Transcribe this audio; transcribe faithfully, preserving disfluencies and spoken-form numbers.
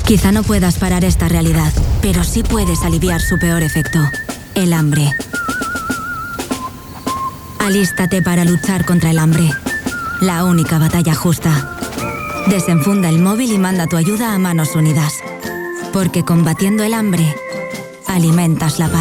Quizá no puedas parar esta realidad, pero sí puedes aliviar su peor efecto, el hambre. Alístate para luchar contra el hambre. La única batalla justa. Desenfunda el móvil y manda tu ayuda a Manos Unidas. Porque combatiendo el hambre, alimentas la paz.